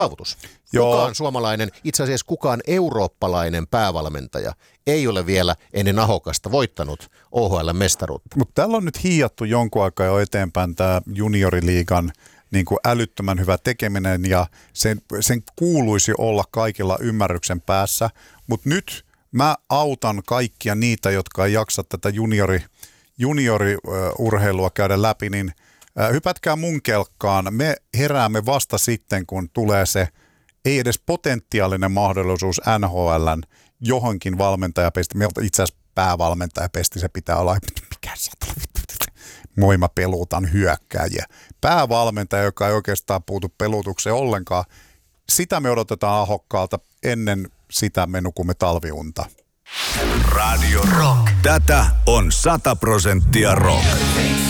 saavutus. Joo. Kukaan suomalainen, itse asiassa kukaan eurooppalainen päävalmentaja ei ole vielä ennen Ahokasta voittanut OHL-mestaruutta. Mutta täällä on nyt hiiattu jonkun aikaa jo eteenpäin tämä junioriliigan niin kuin älyttömän hyvä tekeminen ja sen kuuluisi olla kaikilla ymmärryksen päässä, mutta nyt mä autan kaikkia niitä, jotka ei jaksa tätä junioriurheilua käydä läpi, niin hypätkää mun kelkkaan. Me heräämme vasta sitten, kun tulee se ei edes potentiaalinen mahdollisuus NHL:n johonkin valmentajapesti. Meiltä itse asiassa päävalmentajapesti, se pitää olla, mikä se moi mä peluutan hyökkääjiä. Päävalmentaja, joka ei oikeastaan puutu pelutukseen ollenkaan, sitä me odotetaan Ahokkaalta, ennen sitä me nukumme talviunta. Radio Rock. Tätä on 100% rock.